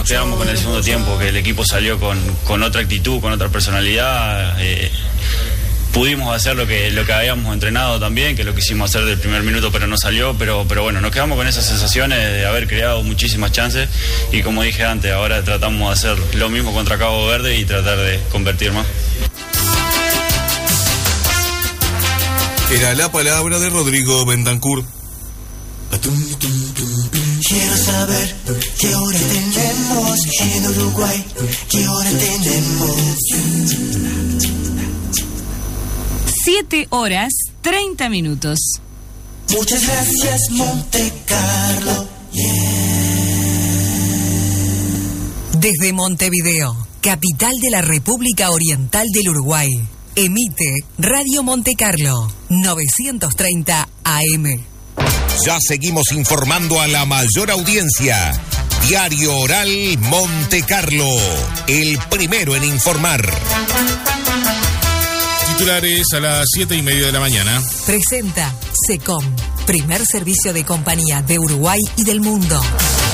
nos quedamos con el segundo tiempo, que el equipo salió con otra actitud, con otra personalidad. Pudimos hacer lo que habíamos entrenado también, que lo quisimos hacer del primer minuto, pero no salió. Pero bueno, nos quedamos con esas sensaciones de haber creado muchísimas chances. Y como dije antes, ahora tratamos de hacer lo mismo contra Cabo Verde y tratar de convertir más. Era la palabra de Rodrigo Bentancur. Quiero saber qué hora tenemos en Uruguay, qué hora tenemos. 7:30. Muchas gracias, Monte Carlo. Desde Montevideo, capital de la República Oriental del Uruguay, emite Radio Monte Carlo, 930 AM. Ya seguimos informando a la mayor audiencia. Diario Oral Monte Carlo, el primero en informar. Titulares a las 7:30 de la mañana. Presenta SECOM, primer servicio de compañía de Uruguay y del mundo.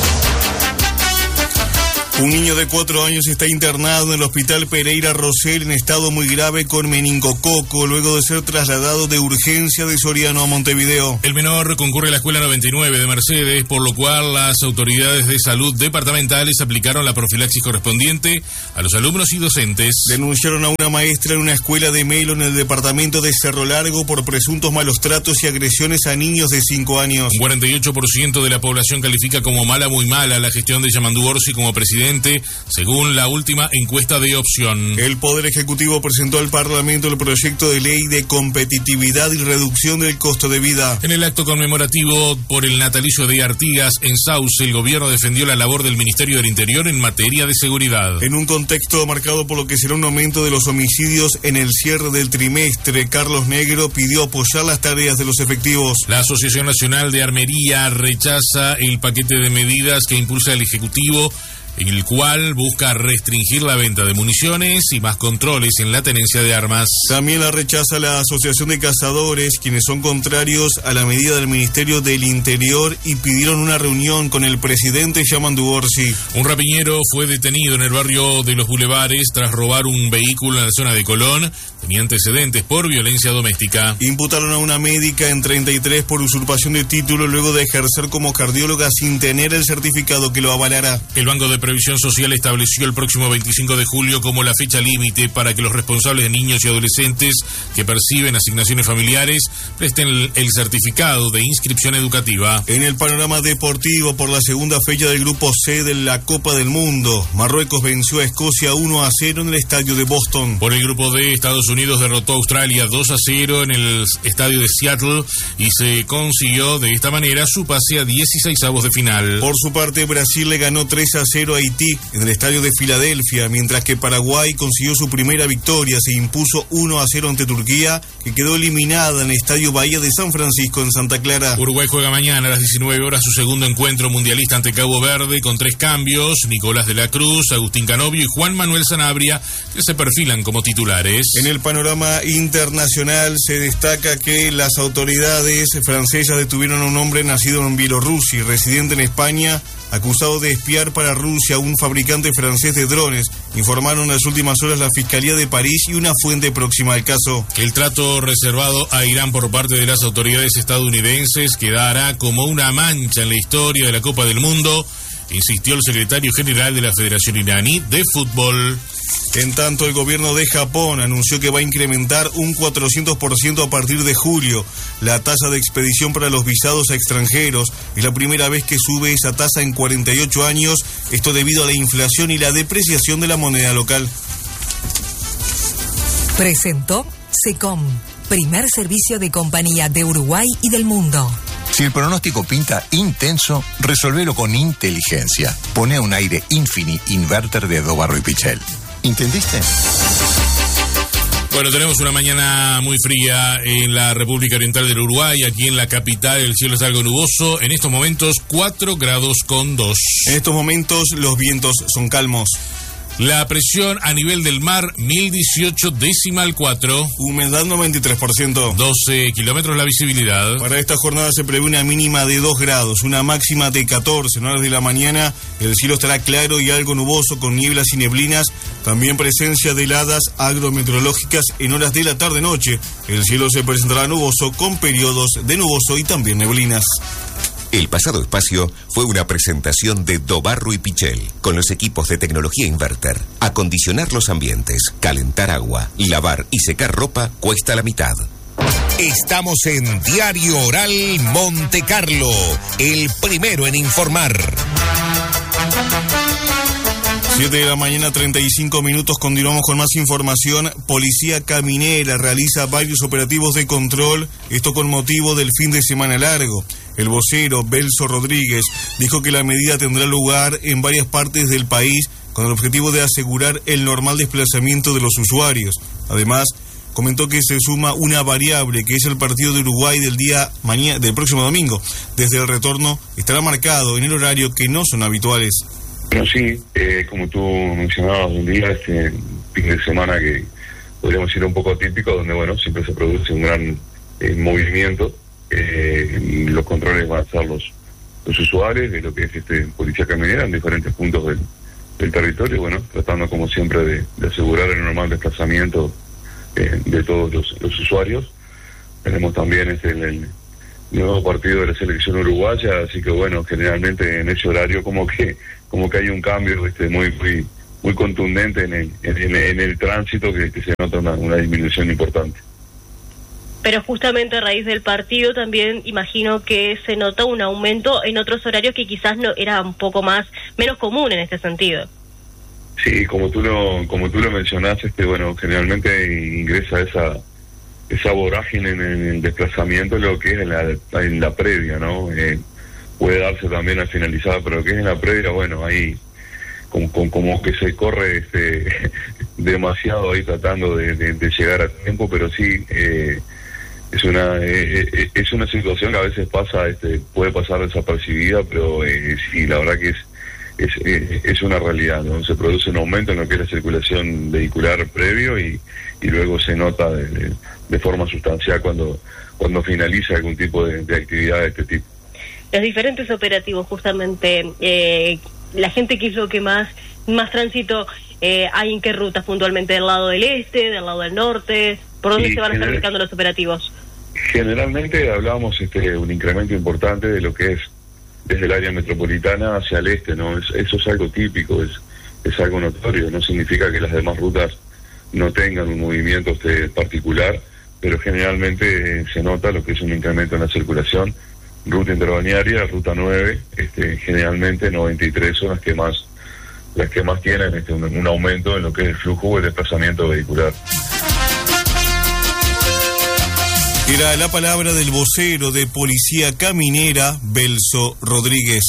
Un niño de 4 años está internado en el Hospital Pereira Rosell en estado muy grave con meningococo, luego de ser trasladado de urgencia de Soriano a Montevideo. El menor concurre a la Escuela 99 de Mercedes, por lo cual las autoridades de salud departamentales aplicaron la profilaxis correspondiente a los alumnos y docentes. Denunciaron a una maestra en una escuela de Melo en el departamento de Cerro Largo por presuntos malos tratos y agresiones a niños de 5 años. Un 48% de la población califica como mala, muy mala, la gestión de Yamandu Orsi como presidente, según la última encuesta de Opción. El Poder Ejecutivo presentó al Parlamento el proyecto de ley de competitividad y reducción del costo de vida. En el acto conmemorativo por el natalicio de Artigas en Sauce, el gobierno defendió la labor del Ministerio del Interior en materia de seguridad. En un contexto marcado por lo que será un aumento de los homicidios en el cierre del trimestre, Carlos Negro pidió apoyar las tareas de los efectivos. La Asociación Nacional de Armería rechaza el paquete de medidas que impulsa el Ejecutivo, en el cual busca restringir la venta de municiones y más controles en la tenencia de armas. También la rechaza la Asociación de Cazadores, quienes son contrarios a la medida del Ministerio del Interior y pidieron una reunión con el presidente Yamandu Orsi. Un rapiñero fue detenido en el barrio de Los Bulevares tras robar un vehículo en la zona de Colón. Tenía antecedentes por violencia doméstica. Imputaron a una médica en 33 por usurpación de título luego de ejercer como cardióloga sin tener el certificado que lo avalara. El Banco de Previsión Social estableció el próximo 25 de julio como la fecha límite para que los responsables de niños y adolescentes que perciben asignaciones familiares presten el certificado de inscripción educativa. En el panorama deportivo, por la segunda fecha del Grupo C de la Copa del Mundo, Marruecos venció a Escocia 1-0 en el estadio de Boston. Por el Grupo D, Estados Unidos derrotó a Australia 2-0 en el estadio de Seattle y se consiguió de esta manera su pase a 16avos de final. Por su parte, Brasil le ganó 3-0 a Haití en el estadio de Filadelfia, mientras que Paraguay consiguió su primera victoria, se impuso 1-0 ante Turquía, que quedó eliminada en el estadio Bahía de San Francisco en Santa Clara. Uruguay juega mañana a las 19 horas su segundo encuentro mundialista ante Cabo Verde con 3 cambios: Nicolás de la Cruz, Agustín Canovio y Juan Manuel Sanabria, que se perfilan como titulares. En el panorama internacional se destaca que las autoridades francesas detuvieron a un hombre nacido en Bielorrusia y residente en España, acusado de espiar para Rusia a un fabricante francés de drones, informaron en las últimas horas la Fiscalía de París y una fuente próxima al caso. El trato reservado a Irán por parte de las autoridades estadounidenses quedará como una mancha en la historia de la Copa del Mundo, insistió el secretario general de la Federación Iraní de Fútbol. En tanto, el gobierno de Japón anunció que va a incrementar un 400% a partir de julio la tasa de expedición para los visados a extranjeros. Es la primera vez que sube esa tasa en 48 años, esto debido a la inflación y la depreciación de la moneda local. Presentó SECOM, primer servicio de compañía de Uruguay y del mundo. Si el pronóstico pinta intenso, resolvelo con inteligencia. Pone un aire Infini Inverter de Dobarro y Pichel. ¿Entendiste? Bueno, tenemos una mañana muy fría en la República Oriental del Uruguay. Aquí en la capital el cielo está algo nuboso. En estos momentos 4 grados con 2. En estos momentos los vientos son calmos. La presión a nivel del mar, 1018,4. Humedad 93%. 12 kilómetros la visibilidad. Para esta jornada se prevé una mínima de 2 grados, una máxima de 14. En horas de la mañana el cielo estará claro y algo nuboso con nieblas y neblinas. También presencia de heladas agrometeorológicas en horas de la tarde-noche. El cielo se presentará nuboso con periodos de nuboso y también neblinas. El pasado espacio fue una presentación de Dobarro y Pichel, con los equipos de tecnología inverter. Acondicionar los ambientes, calentar agua, lavar y secar ropa cuesta la mitad. Estamos en Diario Oral Monte Carlo, el primero en informar. 7 de la mañana, 35 minutos, continuamos con más información. Policía Caminera realiza varios operativos de control, esto con motivo del fin de semana largo. El vocero Belso Rodríguez dijo que la medida tendrá lugar en varias partes del país con el objetivo de asegurar el normal desplazamiento de los usuarios. Además, comentó que se suma una variable que es el partido de Uruguay del próximo domingo. Desde el retorno estará marcado en el horario que no son habituales. Bueno, sí, como tú mencionabas, un día, fin de semana que podríamos decir un poco atípico, donde, bueno, siempre se produce un gran movimiento. Los controles van a ser los usuarios de lo que es Policía Caminera en diferentes puntos del territorio, bueno, tratando como siempre de asegurar el normal desplazamiento de todos los usuarios. Tenemos también el nuevo partido de la selección uruguaya, así que bueno, generalmente en ese horario como que hay un cambio muy contundente en el tránsito que se nota una disminución importante. Pero justamente a raíz del partido también imagino que se nota un aumento en otros horarios que quizás no era un poco menos común en este sentido. Sí, como tú lo mencionaste, bueno, generalmente ingresa esa vorágine en el desplazamiento, lo que es en la previa, ¿no? Puede darse también al finalizar, pero lo que es en la previa, bueno, ahí como que se corre demasiado ahí tratando de llegar a tiempo, pero sí es una situación que a veces puede pasar desapercibida, pero sí, la verdad que es una realidad, ¿no? Se produce un aumento en lo que es la circulación vehicular previo y luego se nota de forma sustancial cuando finaliza algún tipo de actividad de este tipo. Los diferentes operativos, justamente, la gente que hizo que más tránsito hay en qué rutas puntualmente, del lado del este, del lado del norte, ¿por dónde se van a estar ubicando los operativos? Generalmente hablamos un incremento importante de lo que es desde el área metropolitana hacia el este, ¿no? Eso es algo típico, es algo notorio, no significa que las demás rutas no tengan un movimiento particular, pero generalmente se nota lo que es un incremento en la circulación. Ruta interbalnearia, ruta 9, generalmente 93 son las que más tienen un aumento en lo que es el flujo o el desplazamiento vehicular. Era la palabra del vocero de Policía Caminera, Belso Rodríguez.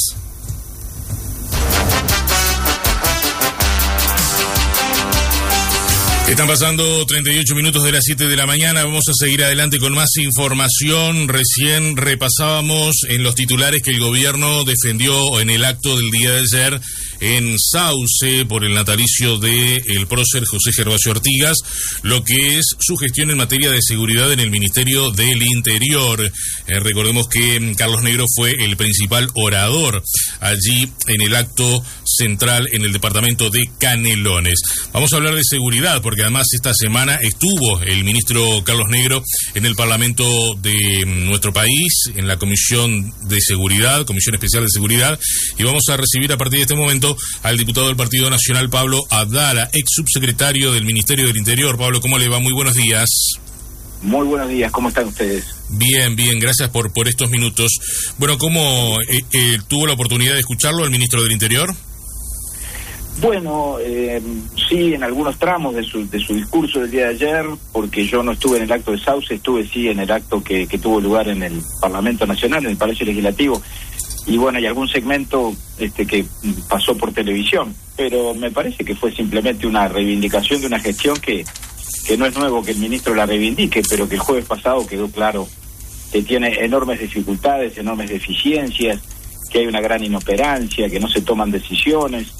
Están pasando 38 minutos de las 7 de la mañana. Vamos a seguir adelante con más información. Recién repasábamos en los titulares que el gobierno defendió en el acto del día de ayer en Sauce por el natalicio de el prócer José Gervasio Artigas, lo que es su gestión en materia de seguridad en el Ministerio del Interior. Recordemos que Carlos Negro fue el principal orador allí en el acto central en el departamento de Canelones. Vamos a hablar de seguridad porque además esta semana estuvo el ministro Carlos Negro en el Parlamento de nuestro país, en la Comisión de Seguridad, Comisión Especial de Seguridad, y vamos a recibir a partir de este momento al diputado del Partido Nacional, Pablo Abdala, ex subsecretario del Ministerio del Interior. Pablo, ¿cómo le va? Muy buenos días. Muy buenos días, ¿cómo están ustedes? Bien, gracias por estos minutos. Bueno, ¿cómo tuvo la oportunidad de escucharlo el ministro del Interior? Bueno, sí, en algunos tramos de su discurso del día de ayer, porque yo no estuve en el acto de Sauce, estuve sí en el acto que tuvo lugar en el Parlamento Nacional, en el Palacio Legislativo, y bueno, hay algún segmento que pasó por televisión, pero me parece que fue simplemente una reivindicación de una gestión que no es nuevo que el ministro la reivindique, pero que el jueves pasado quedó claro que tiene enormes dificultades, enormes deficiencias, que hay una gran inoperancia, que no se toman decisiones.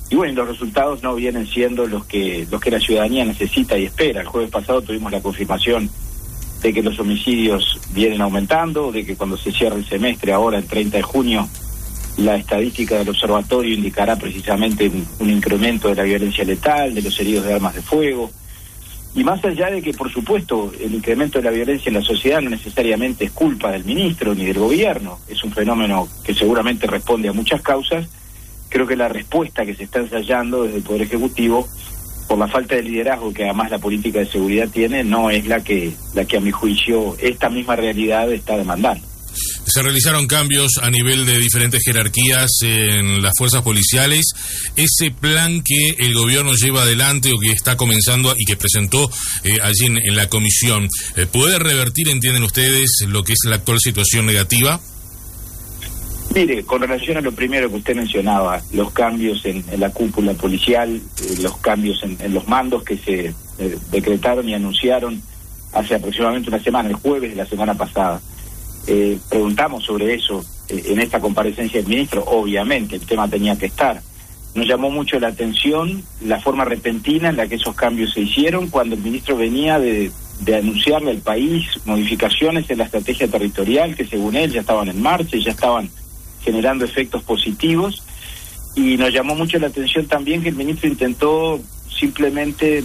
Y bueno, los resultados no vienen siendo los que la ciudadanía necesita y espera. El jueves pasado tuvimos la confirmación de que los homicidios vienen aumentando, de que cuando se cierre el semestre, ahora el 30 de junio, la estadística del observatorio indicará precisamente un incremento de la violencia letal, de los heridos de armas de fuego. Y más allá de que, por supuesto, el incremento de la violencia en la sociedad no necesariamente es culpa del ministro ni del gobierno, es un fenómeno que seguramente responde a muchas causas. Creo que la respuesta que se está ensayando desde el Poder Ejecutivo, por la falta de liderazgo que además la política de seguridad tiene, no es la que a mi juicio esta misma realidad está demandando. Se realizaron cambios a nivel de diferentes jerarquías en las fuerzas policiales. Ese plan que el gobierno lleva adelante o que está comenzando y que presentó allí en la comisión, ¿puede revertir, entienden ustedes, lo que es la actual situación negativa? Mire, con relación a lo primero que usted mencionaba, los cambios en la cúpula policial, los cambios en los mandos que se decretaron y anunciaron hace aproximadamente una semana, el jueves de la semana pasada. Preguntamos sobre eso en esta comparecencia del ministro. Obviamente el tema tenía que estar. Nos llamó mucho la atención la forma repentina en la que esos cambios se hicieron cuando el ministro venía de anunciarle al país modificaciones en la estrategia territorial que según él ya estaban en marcha y ya estaban generando efectos positivos. Y nos llamó mucho la atención también que el ministro intentó simplemente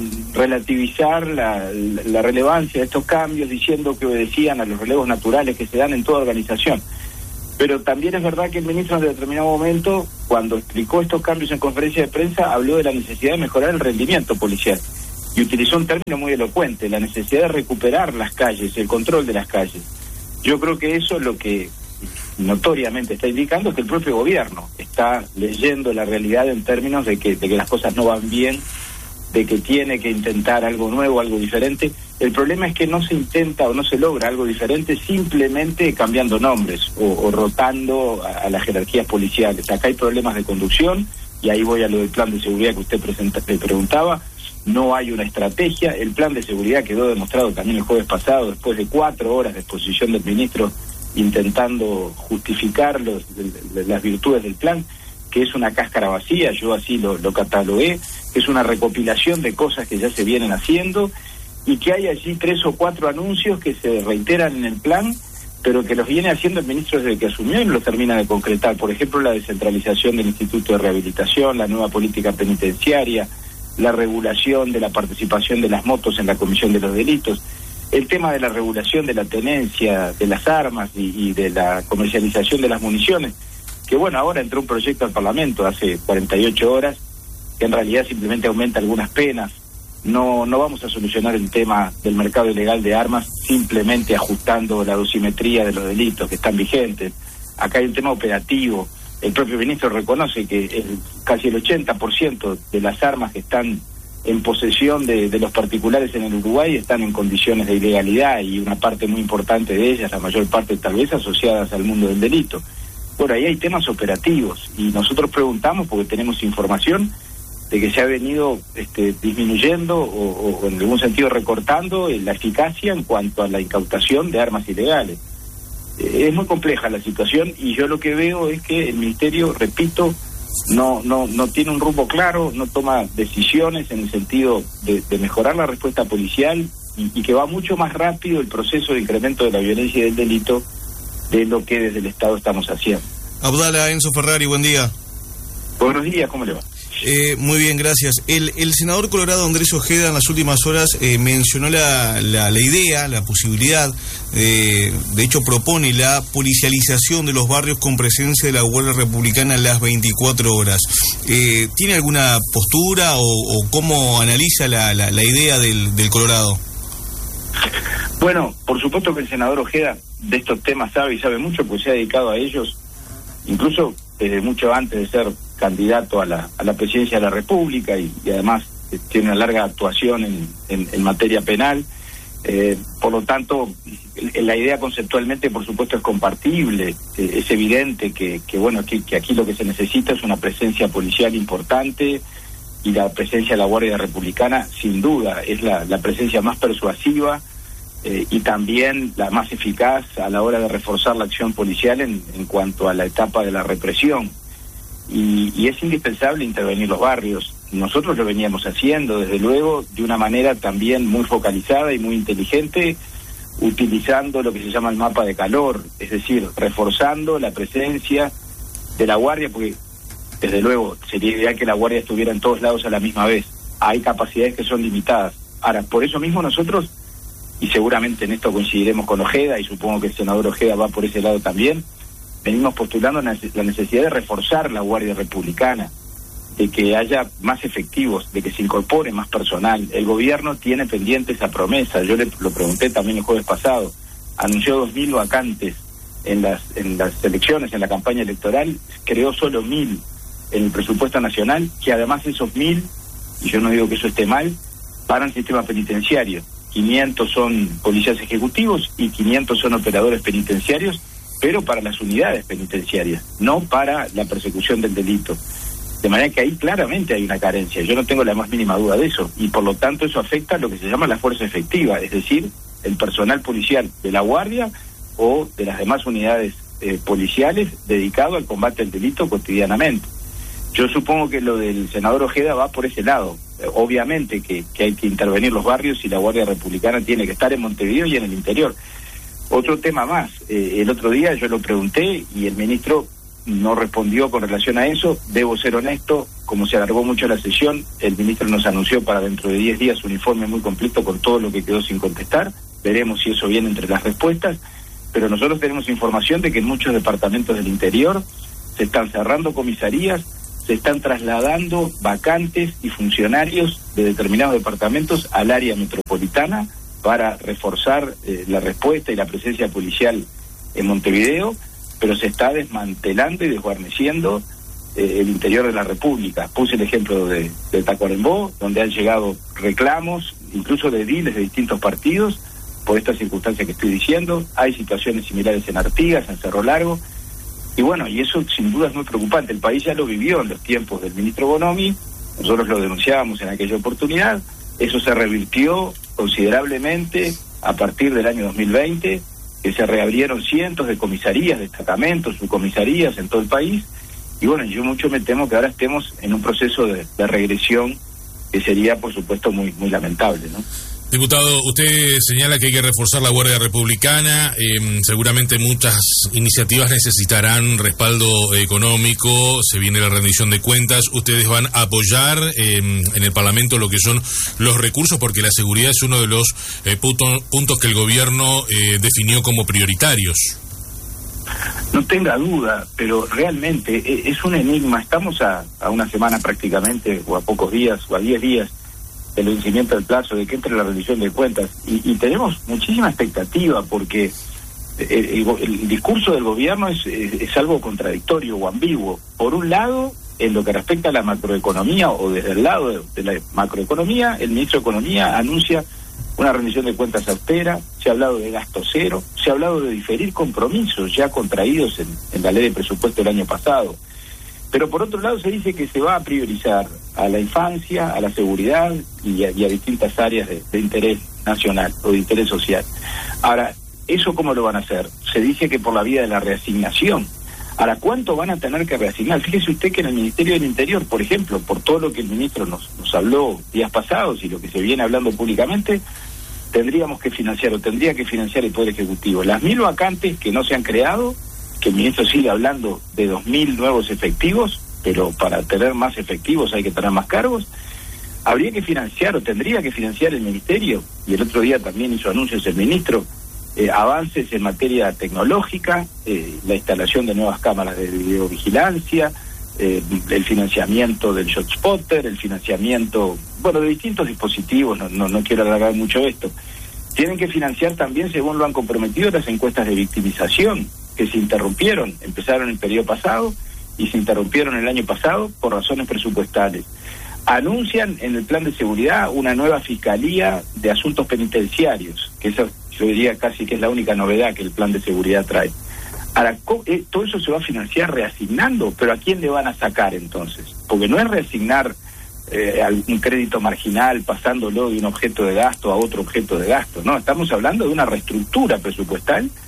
relativizar la relevancia de estos cambios, diciendo que obedecían a los relevos naturales que se dan en toda organización. Pero también es verdad que el ministro en determinado momento, cuando explicó estos cambios en conferencia de prensa, habló de la necesidad de mejorar el rendimiento policial y utilizó un término muy elocuente, la necesidad de recuperar las calles, el control de las calles. Yo creo que eso es lo que notoriamente está indicando que el propio gobierno está leyendo la realidad en términos de que las cosas no van bien, de que tiene que intentar algo nuevo, algo diferente. El problema es que no se intenta o no se logra algo diferente simplemente cambiando nombres o rotando a las jerarquías policiales. Acá hay problemas de conducción, y ahí voy a lo del plan de seguridad que usted preguntaba. No hay una estrategia. El plan de seguridad quedó demostrado también el jueves pasado, después de 4 horas de exposición del ministro intentando justificar las virtudes del plan, que es una cáscara vacía. Yo así lo catalogué, que es una recopilación de cosas que ya se vienen haciendo y que hay allí 3 o 4 anuncios que se reiteran en el plan, pero que los viene haciendo el ministro desde que asumió y no los termina de concretar. Por ejemplo, la descentralización del Instituto de Rehabilitación, la nueva política penitenciaria, la regulación de la participación de las motos en la comisión de los delitos, el tema de la regulación de la tenencia de las armas y de la comercialización de las municiones, que bueno, ahora entró un proyecto al Parlamento hace 48 horas, que en realidad simplemente aumenta algunas penas. No vamos a solucionar el tema del mercado ilegal de armas simplemente ajustando la dosimetría de los delitos que están vigentes. Acá hay un tema operativo. El propio ministro reconoce que casi el 80% de las armas que están en posesión de los particulares en el Uruguay están en condiciones de ilegalidad, y una parte muy importante de ellas, la mayor parte tal vez asociadas al mundo del delito. Bueno, ahí hay temas operativos, y nosotros preguntamos porque tenemos información de que se ha venido disminuyendo o en algún sentido recortando la eficacia en cuanto a la incautación de armas ilegales. Es muy compleja la situación, y yo lo que veo es que el ministerio, repito, no tiene un rumbo claro, no toma decisiones en el sentido de mejorar la respuesta policial, y que va mucho más rápido el proceso de incremento de la violencia y del delito de lo que desde el Estado estamos haciendo. Abdala, Enzo Ferrari, buen día. Buenos días, ¿cómo le va? Muy bien, gracias. El senador colorado Andrés Ojeda en las últimas horas mencionó la idea, la posibilidad, de hecho propone la policialización de los barrios con presencia de la Guardia Republicana las 24 horas. ¿Tiene alguna postura o cómo analiza la idea del colorado? Bueno, por supuesto que el senador Ojeda de estos temas sabe, y sabe mucho, pues se ha dedicado a ellos, incluso desde mucho antes de ser candidato a la presidencia de la República, y además tiene una larga actuación en materia penal. Por lo tanto, la idea conceptualmente, por supuesto, es compartible. Es evidente que aquí lo que se necesita es una presencia policial importante, y la presencia de la Guardia Republicana, sin duda, es la presencia más persuasiva y también la más eficaz a la hora de reforzar la acción policial en cuanto a la etapa de la represión. y es indispensable intervenir los barrios. Nosotros lo veníamos haciendo, desde luego, de una manera también muy focalizada y muy inteligente, utilizando lo que se llama el mapa de calor, es decir, reforzando la presencia de la Guardia, porque desde luego sería ideal que la Guardia estuviera en todos lados a la misma vez. Hay capacidades que son limitadas. Ahora, por eso mismo nosotros, y seguramente en esto coincidiremos con Ojeda, y supongo que el senador Ojeda va por ese lado también, venimos postulando la necesidad de reforzar la Guardia Republicana, de que haya más efectivos, de que se incorpore más personal. El gobierno tiene pendiente esa promesa, yo lo pregunté también el jueves pasado, anunció 2.000 vacantes en las elecciones, en la campaña electoral, creó solo 1.000 en el presupuesto nacional, que además esos 1.000, y yo no digo que eso esté mal, para el sistema penitenciario. 500 son policías ejecutivos y 500 son operadores penitenciarios, pero para las unidades penitenciarias, no para la persecución del delito. De manera que ahí claramente hay una carencia, yo no tengo la más mínima duda de eso, y por lo tanto eso afecta a lo que se llama la fuerza efectiva, es decir, el personal policial de la Guardia o de las demás unidades policiales dedicado al combate al delito cotidianamente. Yo supongo que lo del senador Ojeda va por ese lado. Obviamente que hay que intervenir los barrios y la Guardia Republicana tiene que estar en Montevideo y en el interior. Otro tema más, el otro día yo lo pregunté y el ministro no respondió con relación a eso. Debo ser honesto, como se alargó mucho la sesión, el ministro nos anunció para dentro de 10 días un informe muy completo con todo lo que quedó sin contestar. Veremos si eso viene entre las respuestas, pero nosotros tenemos información de que en muchos departamentos del interior se están cerrando comisarías, se están trasladando vacantes y funcionarios de determinados departamentos al área metropolitana para reforzar la respuesta y la presencia policial en Montevideo, pero se está desmantelando y desguarneciendo el interior de la República. Puse el ejemplo de Tacuarembó, donde han llegado reclamos, incluso de ediles de distintos partidos, por esta circunstancia que estoy diciendo. Hay situaciones similares en Artigas, en Cerro Largo, y bueno, y eso sin duda es muy preocupante. El país ya lo vivió en los tiempos del ministro Bonomi, nosotros lo denunciábamos en aquella oportunidad, eso se revirtió considerablemente a partir del año 2020, que se reabrieron cientos de comisarías, destacamentos, subcomisarías en todo el país, y bueno, yo mucho me temo que ahora estemos en un proceso de regresión que sería, por supuesto, muy, muy lamentable, ¿no? Diputado, usted señala que hay que reforzar la Guardia Republicana, seguramente muchas iniciativas necesitarán respaldo económico, se viene la rendición de cuentas, ustedes van a apoyar en el Parlamento lo que son los recursos, porque la seguridad es uno de los puntos que el gobierno definió como prioritarios. No tenga duda, pero realmente es un enigma. Estamos a una semana prácticamente, o a pocos días, o a 10 días, el vencimiento del plazo de que entre la rendición de cuentas, y tenemos muchísima expectativa porque el discurso del gobierno es algo contradictorio o ambiguo. Por un lado, en lo que respecta a la macroeconomía, o desde el lado de la macroeconomía, el ministro de Economía anuncia una rendición de cuentas austera, se ha hablado de gasto cero, se ha hablado de diferir compromisos ya contraídos en la ley de presupuesto del año pasado. Pero por otro lado se dice que se va a priorizar a la infancia, a la seguridad y a distintas áreas de interés nacional o de interés social. Ahora, ¿eso cómo lo van a hacer? Se dice que por la vía de la reasignación. Ahora, ¿cuánto van a tener que reasignar? Fíjese usted que en el Ministerio del Interior, por ejemplo, por todo lo que el ministro nos habló días pasados y lo que se viene hablando públicamente, tendría que financiar el Poder Ejecutivo. Las 1.000 vacantes que no se han creado, que el ministro sigue hablando de 2.000 nuevos efectivos, pero para tener más efectivos hay que tener más cargos, habría que financiar, o tendría que financiar el ministerio, y el otro día también hizo anuncios el ministro, avances en materia tecnológica, la instalación de nuevas cámaras de videovigilancia, el financiamiento del ShotSpotter, el financiamiento, bueno, de distintos dispositivos, no quiero alargar mucho esto. Tienen que financiar también, según lo han comprometido, las encuestas de victimización, que se interrumpieron, empezaron el periodo pasado y se interrumpieron el año pasado por razones presupuestales. Anuncian en el plan de seguridad una nueva fiscalía de asuntos penitenciarios, que eso yo diría casi que es la única novedad que el plan de seguridad trae. Ahora, todo eso se va a financiar reasignando, pero ¿a quién le van a sacar entonces? Porque no es reasignar un crédito marginal pasándolo de un objeto de gasto a otro objeto de gasto, no, estamos hablando de una reestructura presupuestal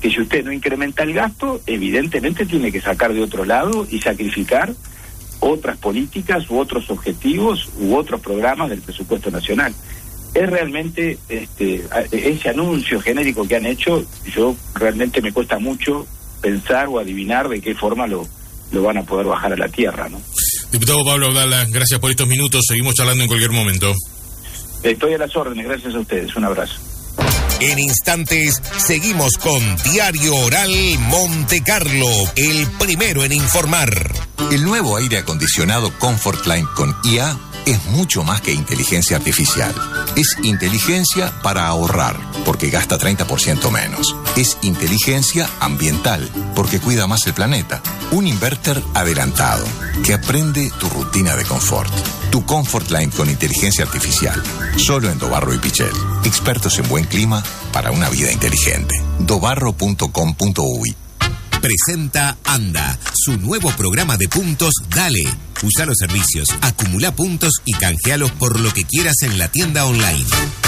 que si usted no incrementa el gasto, evidentemente tiene que sacar de otro lado y sacrificar otras políticas u otros objetivos u otros programas del presupuesto nacional. Es realmente ese anuncio genérico que han hecho, yo realmente me cuesta mucho pensar o adivinar de qué forma lo van a poder bajar a la tierra, ¿no? Diputado Pablo Abdala, gracias por estos minutos, seguimos charlando en cualquier momento. Estoy a las órdenes, gracias a ustedes, un abrazo. En instantes seguimos con Diario Oral Monte Carlo, el primero en informar. El nuevo aire acondicionado Comfortline con IA es mucho más que inteligencia artificial. Es inteligencia para ahorrar, porque gasta 30% menos. Es inteligencia ambiental, porque cuida más el planeta. Un inverter adelantado, que aprende tu rutina de confort. Tu Comfortline con inteligencia artificial. Solo en Dobarro y Pichel. Expertos en buen clima para una vida inteligente. dobarro.com.uy. Presenta Anda, su nuevo programa de puntos Dale. Usa los servicios, acumula puntos y canjealos por lo que quieras en la tienda online.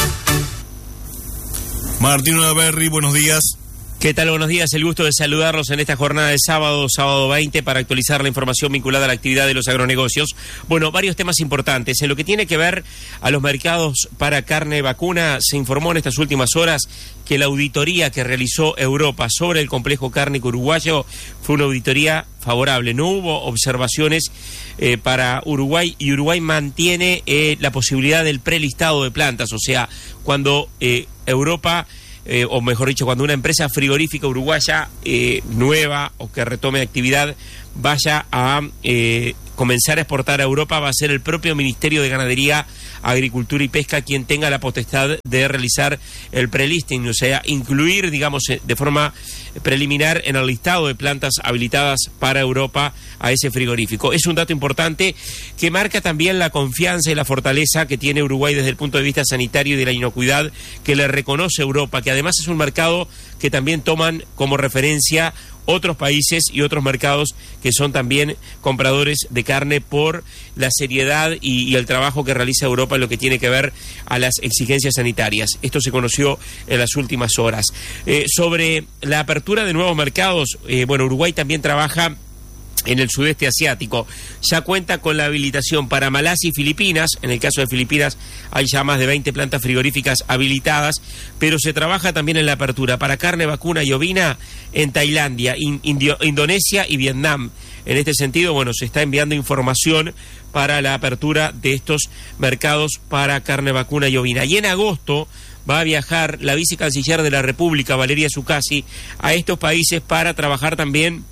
Martín Olaverri, buenos días. ¿Qué tal? Buenos días, el gusto de saludarlos en esta jornada de sábado 20, para actualizar la información vinculada a la actividad de los agronegocios. Bueno, varios temas importantes. En lo que tiene que ver a los mercados para carne vacuna, se informó en estas últimas horas que la auditoría que realizó Europa sobre el complejo cárnico uruguayo fue una auditoría favorable. No hubo observaciones para Uruguay, y Uruguay mantiene la posibilidad del prelistado de plantas, o sea, cuando Europa... o mejor dicho, cuando una empresa frigorífica uruguaya nueva o que retome actividad vaya a comenzar a exportar a Europa, va a ser el propio Ministerio de Ganadería, Agricultura y Pesca quien tenga la potestad de realizar el prelisting, o sea, incluir, digamos, de forma preliminar en el listado de plantas habilitadas para Europa a ese frigorífico. Es un dato importante que marca también la confianza y la fortaleza que tiene Uruguay desde el punto de vista sanitario y de la inocuidad que le reconoce Europa, que además es un mercado que también toman como referencia otros países y otros mercados que son también compradores de carne por la seriedad y el trabajo que realiza Europa en lo que tiene que ver a las exigencias sanitarias. Esto se conoció en las últimas horas. Sobre la apertura de nuevos mercados, bueno, Uruguay también trabaja en el sudeste asiático. Ya cuenta con la habilitación para Malasia y Filipinas. En el caso de Filipinas hay ya más de 20 plantas frigoríficas habilitadas, pero se trabaja también en la apertura para carne vacuna y ovina en Tailandia, Indonesia y Vietnam. En este sentido, bueno, se está enviando información para la apertura de estos mercados para carne vacuna y ovina. Y en agosto va a viajar la vicecanciller de la República, Valeria Zuccasi, a estos países para trabajar también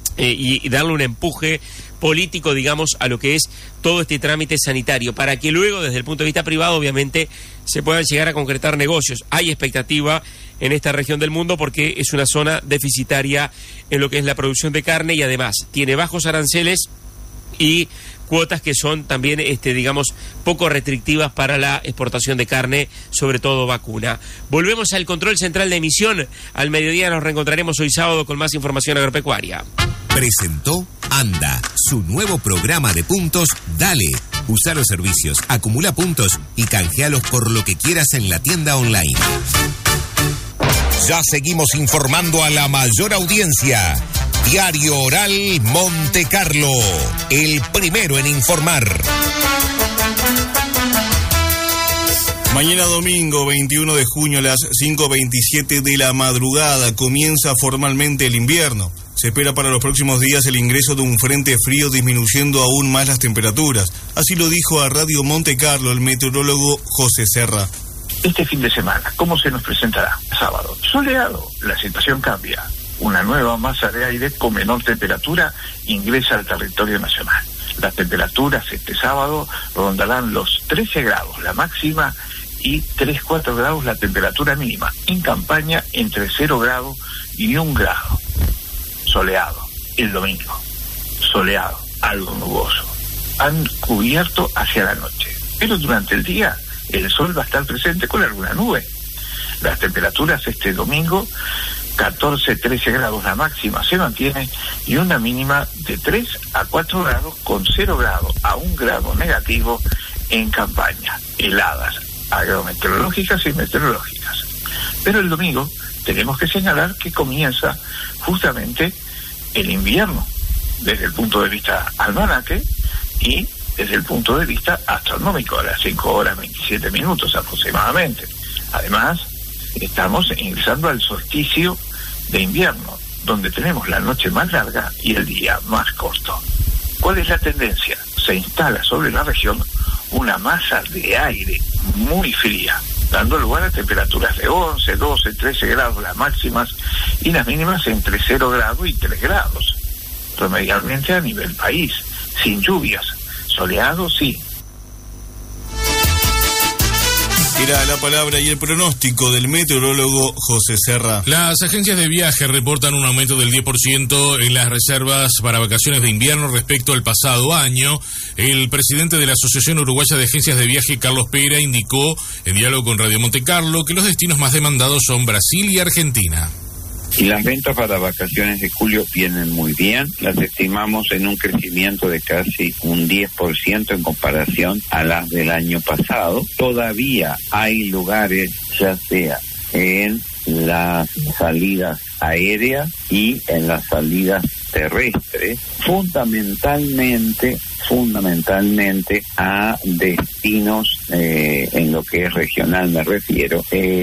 y darle un empuje político, digamos, a lo que es todo este trámite sanitario, para que luego, desde el punto de vista privado, obviamente, se puedan llegar a concretar negocios. Hay expectativa en esta región del mundo porque es una zona deficitaria en lo que es la producción de carne y además tiene bajos aranceles y cuotas que son también, digamos, poco restrictivas para la exportación de carne, sobre todo vacuna. Volvemos al control central de emisión. Al mediodía nos reencontraremos hoy sábado con más información agropecuaria. Presentó Anda, su nuevo programa de puntos Dale. Usa los servicios, acumula puntos y canjealos por lo que quieras en la tienda online. Ya seguimos informando a la mayor audiencia. Diario Oral Monte Carlo, el primero en informar. Mañana domingo 21 de junio a las 5:27 de la madrugada comienza formalmente el invierno. Se espera para los próximos días el ingreso de un frente frío disminuyendo aún más las temperaturas. Así lo dijo a Radio Monte Carlo el meteorólogo José Serra. Este fin de semana, ¿cómo se nos presentará? Sábado, soleado, la situación cambia. Una nueva masa de aire con menor temperatura ingresa al territorio nacional. Las temperaturas este sábado rondarán los 13 grados la máxima y 3-4 grados la temperatura mínima. En Campaña entre 0 grados y 1 grado. Soleado el domingo. Soleado, algo nuboso. Han cubierto hacia la noche. Pero durante el día el sol va a estar presente con alguna nube. Las temperaturas este domingo, 14-13 grados la máxima se mantiene y una mínima de 3 a 4 grados con 0 grados a 1 grado negativo en Campaña. Heladas agrometeorológicas y meteorológicas. Pero el domingo tenemos que señalar que comienza justamente el invierno, desde el punto de vista almanaque y desde el punto de vista astronómico, a las 5 horas 27 minutos aproximadamente. Además, estamos ingresando al solsticio de invierno, donde tenemos la noche más larga y el día más corto. ¿Cuál es la tendencia? Se instala sobre la región una masa de aire muy fría, dando lugar a temperaturas de 11, 12, 13 grados las máximas y las mínimas entre 0 grado y 3 grados. Remedialmente a nivel país, sin lluvias, soleado sí. Era la palabra y el pronóstico del meteorólogo José Serra. Las agencias de viaje reportan un aumento del 10% en las reservas para vacaciones de invierno respecto al pasado año. El presidente de la Asociación Uruguaya de Agencias de Viaje, Carlos Pera, indicó en diálogo con Radio Monte Carlo que los destinos más demandados son Brasil y Argentina. Y las ventas para vacaciones de julio vienen muy bien, las estimamos en un crecimiento de casi un 10% en comparación a las del año pasado. Todavía hay lugares, ya sea en las salidas aéreas y en las salidas terrestres, fundamentalmente a destinos, en lo que es regional me refiero,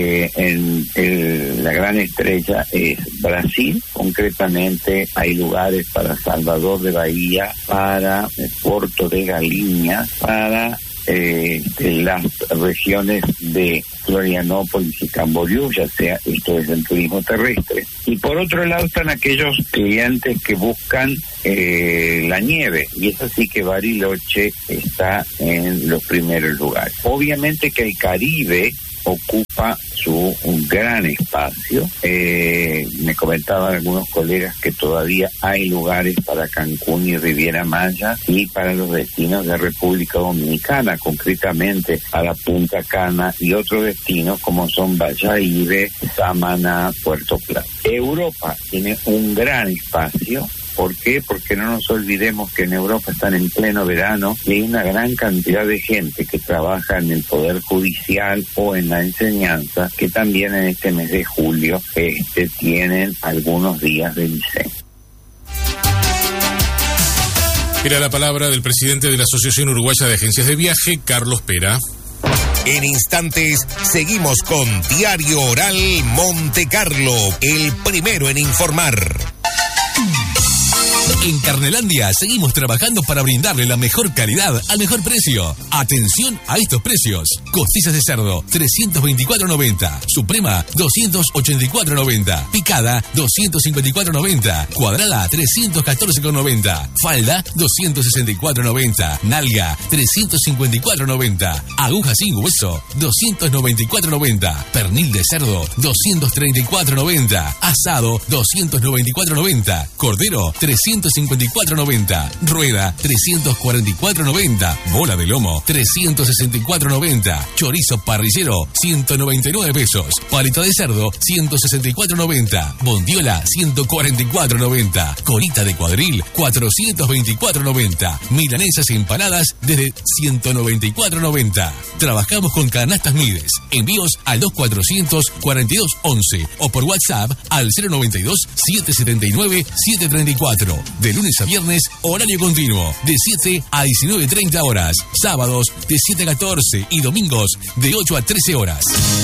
la gran estrella es Brasil, concretamente hay lugares para Salvador de Bahía, para Porto de Galinhas, para las regiones de Florianópolis y Camboriú, ya sea esto es el turismo terrestre. Y por otro lado están aquellos clientes que buscan la nieve, y es así que Bariloche está en los primeros lugares. Obviamente que el Caribe ocupa un gran espacio. Me comentaban algunos colegas que todavía hay lugares para Cancún y Riviera Maya y para los destinos de República Dominicana, concretamente a la Punta Cana y otros destinos como son Bayahibe, Samaná, Puerto Plata. Europa tiene un gran espacio. ¿Por qué? Porque no nos olvidemos que en Europa están en pleno verano y hay una gran cantidad de gente que trabaja en el Poder Judicial o en la enseñanza, que también en este mes de julio tienen algunos días de licencia. Era la palabra del presidente de la Asociación Uruguaya de Agencias de Viaje, Carlos Pera. En instantes seguimos con Diario Oral Monte Carlo, el primero en informar. En Carnelandia seguimos trabajando para brindarle la mejor calidad al mejor precio. Atención a estos precios. Costillas de cerdo, 324.90. Suprema, 284.90. Picada, 254.90. Cuadrada, 314.90. Falda, 264.90. Nalga, 354.90. Aguja sin hueso, 294.90. Pernil de cerdo, 234.90. Asado, 294.90. Cordero, 354.90. Rueda, 344.90. Bola de lomo, 364.90. Chorizo parrillero, 199 pesos. Paleta de cerdo, 164.90. Bondiola, 144.90. Colita de cuadril, 424.90. Milanesas empanadas desde 194.90. Trabajamos con canastas Mides. Envíos al 2400-4211 o por WhatsApp al 092-779-734. De lunes a viernes, horario continuo, de 7 a 19:30 horas. Sábados, de 7 a 14 y domingos, de 8 a 13 horas.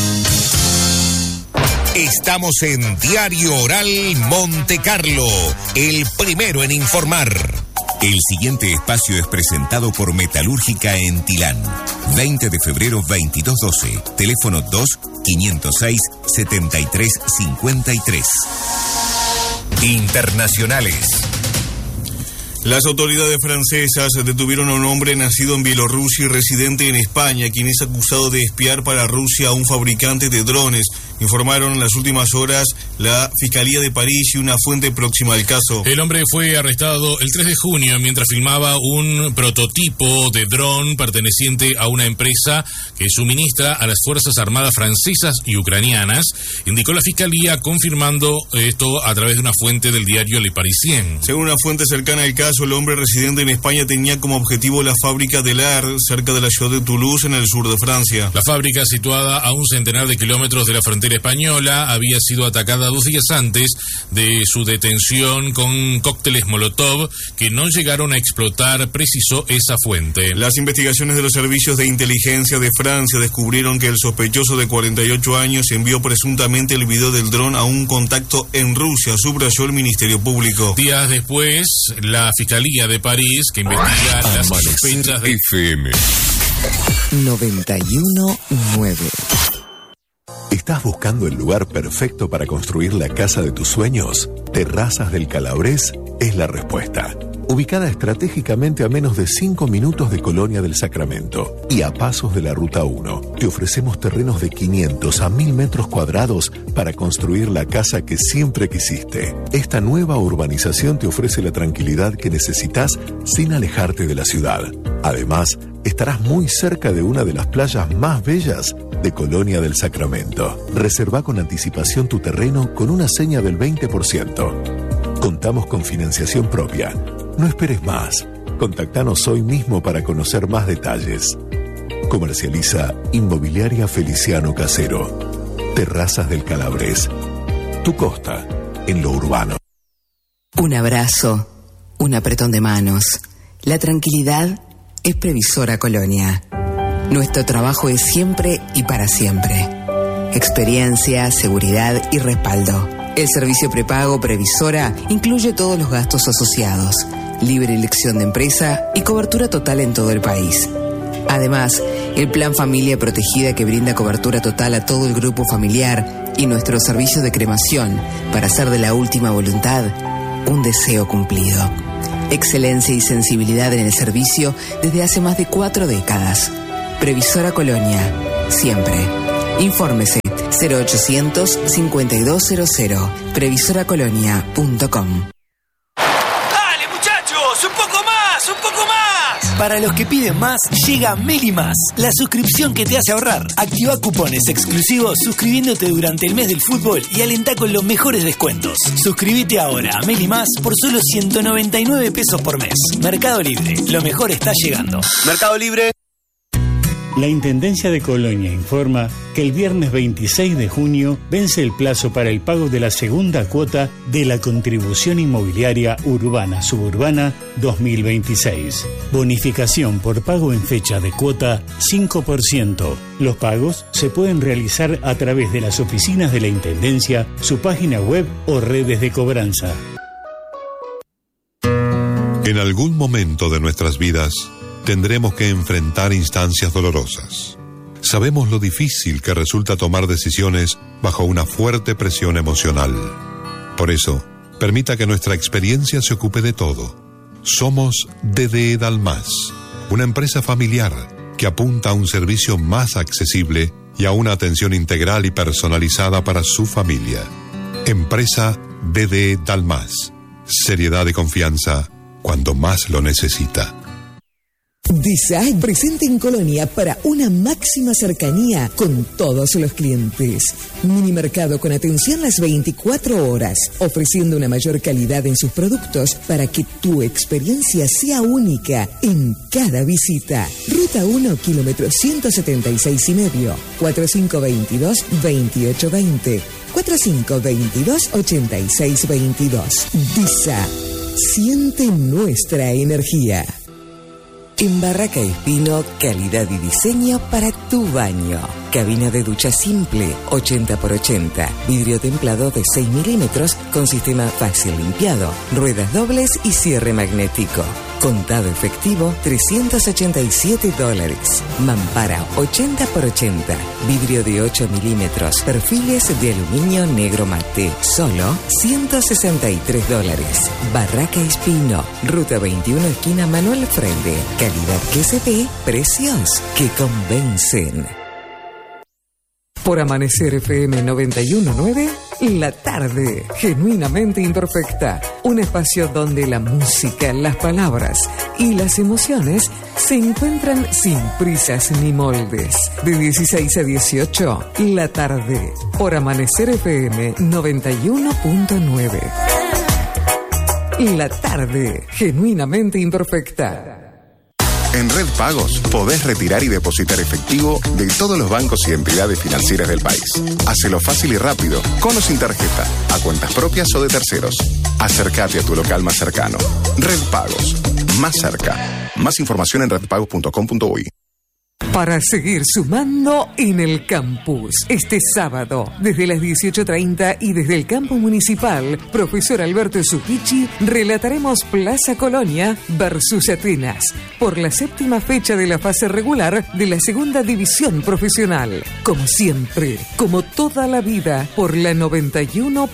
Estamos en Diario Oral Monte Carlo, el primero en informar. El siguiente espacio es presentado por Metalúrgica en Tilán. 20 de febrero 2212. Teléfono 2-506-7353. Internacionales. Las autoridades francesas detuvieron a un hombre nacido en Bielorrusia y residente en España, quien es acusado de espiar para Rusia a un fabricante de drones. Informaron en las últimas horas la Fiscalía de París y una fuente próxima al caso. El hombre fue arrestado el 3 de junio mientras filmaba un prototipo de dron perteneciente a una empresa que suministra a las Fuerzas Armadas francesas y ucranianas, indicó la Fiscalía, confirmando esto a través de una fuente del diario Le Parisien. Según una fuente cercana al caso, el hombre residente en España tenía como objetivo la fábrica de LAR, cerca de la ciudad de Toulouse, en el sur de Francia. La fábrica, situada a un centenar de kilómetros de la frontera mujer española había sido atacada 2 días antes de su detención con cócteles Molotov que no llegaron a explotar, precisó esa fuente. Las investigaciones de los servicios de inteligencia de Francia descubrieron que el sospechoso de 48 años envió presuntamente el video del dron a un contacto en Rusia, subrayó el Ministerio Público. Días después, la Fiscalía de París, que investiga las sospechas de... FM 91.9. ¿Estás buscando el lugar perfecto para construir la casa de tus sueños? Terrazas del Calabrés es la respuesta. Ubicada estratégicamente a menos de 5 minutos de Colonia del Sacramento y a pasos de la Ruta 1, te ofrecemos terrenos de 500 a 1000 metros cuadrados para construir la casa que siempre quisiste. Esta nueva urbanización te ofrece la tranquilidad que necesitas sin alejarte de la ciudad. Además, estarás muy cerca de una de las playas más bellas de Colonia del Sacramento. Reserva con anticipación tu terreno con una seña del 20%. Contamos con financiación propia. No esperes más. Contactanos hoy mismo para conocer más detalles. Comercializa Inmobiliaria Feliciano Casero. Terrazas del Calabrés. Tu costa, en lo urbano. Un abrazo, un apretón de manos. La tranquilidad es Previsora Colonia. Nuestro trabajo es siempre y para siempre. Experiencia, seguridad y respaldo. El servicio prepago Previsora incluye todos los gastos asociados, libre elección de empresa y cobertura total en todo el país. Además, el Plan Familia Protegida que brinda cobertura total a todo el grupo familiar y nuestro servicio de cremación para hacer de la última voluntad un deseo cumplido. Excelencia y sensibilidad en el servicio desde hace más de 4 décadas. Previsora Colonia, siempre. Infórmese 0800 5200 previsoracolonia.com. ¡Dale, muchachos! ¡Un poco más! ¡Un poco más! Para los que piden más, llega Meli Más, la suscripción que te hace ahorrar. Activa cupones exclusivos suscribiéndote durante el mes del fútbol y alentá con los mejores descuentos. Suscríbete ahora a Meli Más por solo 199 pesos por mes. Mercado Libre, lo mejor está llegando. Mercado Libre. La Intendencia de Colonia informa que el viernes 26 de junio vence el plazo para el pago de la segunda cuota de la Contribución Inmobiliaria Urbana Suburbana 2026. Bonificación por pago en fecha de cuota 5%. Los pagos se pueden realizar a través de las oficinas de la Intendencia, su página web o redes de cobranza. En algún momento de nuestras vidas tendremos que enfrentar instancias dolorosas. Sabemos lo difícil que resulta tomar decisiones bajo una fuerte presión emocional. Por eso, permita que nuestra experiencia se ocupe de todo. Somos DDE Dalmas, una empresa familiar que apunta a un servicio más accesible y a una atención integral y personalizada para su familia. Empresa DDE Dalmas. Seriedad y confianza cuando más lo necesita. Design presente en Colonia para una máxima cercanía con todos los clientes. Mini mercado con atención las 24 horas, ofreciendo una mayor calidad en sus productos para que tu experiencia sea única en cada visita. Ruta 1, kilómetro 176,5, 4522-2820, 4522-8622. DISA, siente nuestra energía. En Barraca Espino, calidad y diseño para tu baño. Cabina de ducha simple, 80x80. Vidrio templado de 6 milímetros con sistema fácil limpiado. Ruedas dobles y cierre magnético. Contado efectivo, $387. Mampara, 80x80. Vidrio de 8 milímetros. Perfiles de aluminio negro mate. Solo $163. Barraca Espino. Ruta 21, esquina Manuel Frende. Calidad que se ve, precios que convencen. Por Amanecer FM 91.9, la tarde, genuinamente imperfecta. Un espacio donde la música, las palabras y las emociones se encuentran sin prisas ni moldes. De 16 a 18, la tarde, por Amanecer FM 91.9. La tarde, genuinamente imperfecta. En Red Pagos podés retirar y depositar efectivo de todos los bancos y entidades financieras del país. Hacelo fácil y rápido, con o sin tarjeta, a cuentas propias o de terceros. Acércate a tu local más cercano. Red Pagos, más cerca. Más información en redpagos.com.uy. Para seguir sumando en el campus. Este sábado, desde las 18:30 y desde el campo municipal, profesor Alberto Zucchichi, relataremos Plaza Colonia versus Atenas por la 7ª fecha de la fase regular de la segunda división profesional. Como siempre, como toda la vida, por la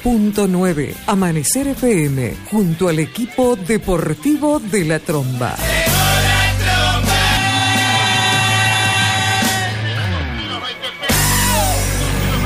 91.9 Amanecer FM, junto al equipo deportivo de La Tromba.